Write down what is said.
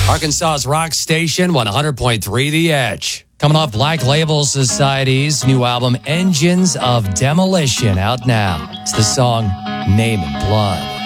Arkansas's rock station, 100.3 The Edge. Coming off Black Label Society's new album, Engines of Demolition, out now. It's the song Name in Blood.